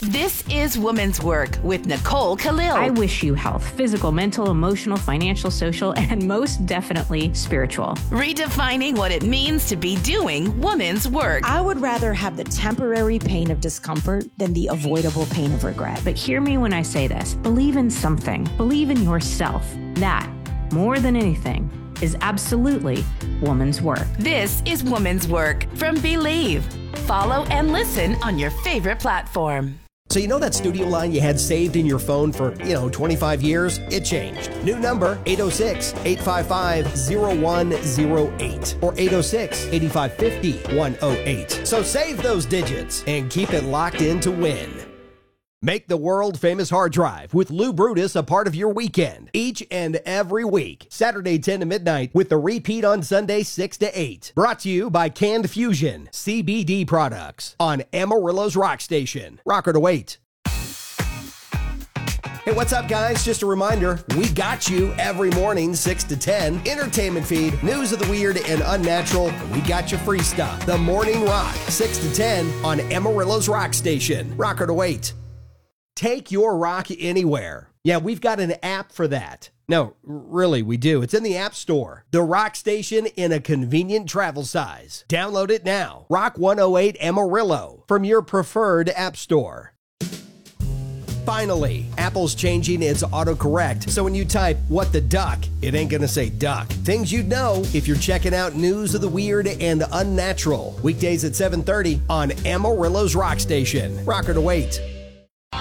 This is Woman's Work with Nicole Khalil. I wish you health, physical, mental, emotional, financial, social, and most definitely spiritual. Redefining what it means to be doing woman's work. I would rather have the temporary pain of discomfort than the avoidable pain of regret. But hear me when I say this. Believe in something. Believe in yourself. That, more than anything, is absolutely woman's work. This is Woman's Work from Believe. Follow and listen on your favorite platform. So you know that studio line you had saved in your phone for, 25 years? It changed. New number, 806-855-0108 or 806-8550-108. So save those digits and keep it locked in to win. Make the world-famous hard drive with Lou Brutus a part of your weekend. Each and every week. Saturday 10 to midnight with the repeat on Sunday 6 to 8. Brought to you by Canned Fusion, CBD products on Amarillo's Rock Station. Rocker to wait. Hey, what's up, guys? Just a reminder, we got you every morning, 6 to 10. Entertainment feed, news of the weird and unnatural. We got you free stuff. The Morning Rock, 6 to 10 on Amarillo's Rock Station. Rocker to wait. Take your rock anywhere. Yeah, we've got an app for that. No, really, we do. It's in the App Store. The Rock Station in a convenient travel size. Download it now. Rock 108 Amarillo from your preferred app store. Finally, Apple's changing its autocorrect, so when you type, "what the duck," it ain't gonna say duck. Things you'd know if you're checking out news of the weird and unnatural. Weekdays at 7:30 on Amarillo's Rock Station. Rocker to wait.